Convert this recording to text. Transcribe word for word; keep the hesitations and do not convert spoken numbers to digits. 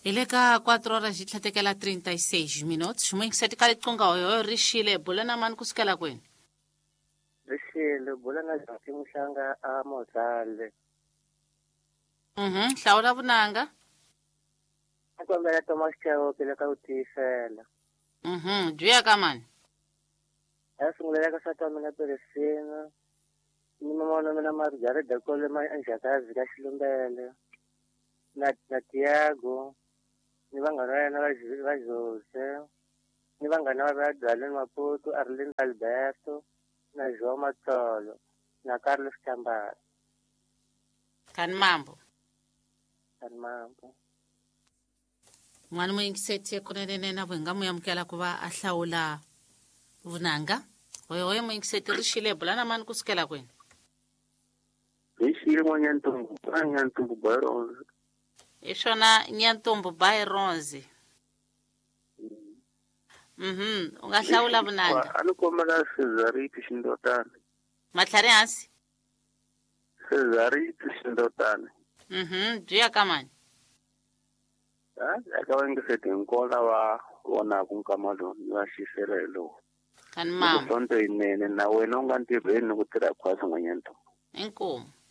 Ile ka quatro horas yi tlhatekela thirty-six minutes ximo yingiseti ka liqonga hoyo rixile bula na mani kusukela kwini Rixile bula na Jaki Muhlanga a Mozale. Mhm hlawula vunanga A kombela Thomas Chao pele ka utisela. Mhm juya ka mani A sungulela ka sata mina Peresina. Ni mama mina Margaret da kole ma anjakazi ka Xilumbele. Na na Tiago. Ni vanghana yena va Jose. Ni vanghana va Dwaleni Maputo, Arlene Alberto, na João Matolo, na Carlos Chambara. kani mambo Kani mambo. n'wana muyingiseti ekunenene na vwenga muyamukela ku va a hlawula vunanga hoyo hoyo muyingiseti rixile bula na mani kusukela kwini Rixile Nyantumbu, Nyantumbu Baronze. hi swona Nyantumbu by Rose. Mhm u nga hlawula vunanga A ni kombela Cesariti Xindotana. matlhari hansi Cesariti Xindotana. Mhm juya ka mani Ha? Eka va yingiseti hinkwavo lava vonaka nkama lowu ni va xisela hi lowu. kani Ni ku mambo hlonto yinene na wena u nga ntirhweni ni ku tirha kwasi n'wanyanto. inkomu